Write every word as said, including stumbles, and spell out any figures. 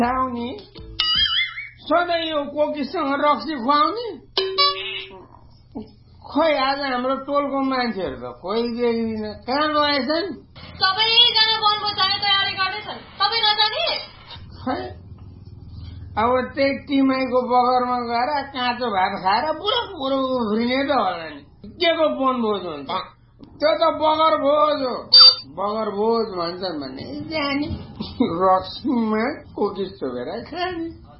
खाउने सधैँ यो कोकीसँग रक्सी खुवाउने खोइ आज हाम्रो टोलको मान्छेहरू त खोइ देखिदिन कहाँ गएछन् सबैजना वनभोज जाने तयारी गर्दैछन् तपाईँ नजाने खै अब त्यही टिमाईको बगरमा गएर काँचो भात खाएर पुरो पुरो उफ्रिने त होला नि के को वनभोज हुन्छ त्यो त बगर भोज हो बगर भोज भन्छन् भने जाने रक्सीमा कोकी चोकेर खाने